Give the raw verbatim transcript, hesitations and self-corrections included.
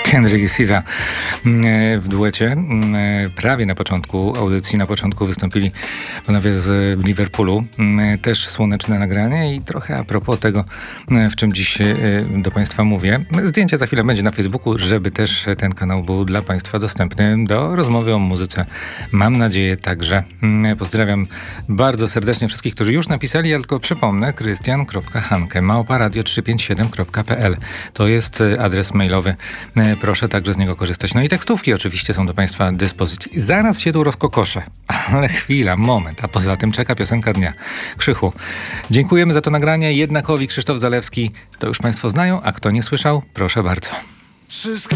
Kendrick i Siza w duecie. Prawie na początku audycji, na początku wystąpili panowie z Liverpoolu. Też słoneczne nagranie i trochę a propos tego, w czym dziś do Państwa mówię. Zdjęcie za chwilę będzie na Facebooku, żeby też ten kanał był dla Państwa dostępny do rozmowy o muzyce. Mam nadzieję także. Pozdrawiam bardzo serdecznie wszystkich, którzy już napisali, ja tylko przypomnę, krystian kropka hanke małpa radio trzysta pięćdziesiąt siedem kropka p l. To jest adres mailowy. Proszę także z niego korzystać. No i tekstówki oczywiście są do Państwa dyspozycji. Zaraz się tu rozkokoszę, ale chwila, moment, a poza tym czeka piosenka dnia. Krzychu, dziękujemy za to nagranie. Jednakowi Krzysztof Zalewski, to już Państwo znają, a kto nie słyszał, proszę bardzo. Wszystko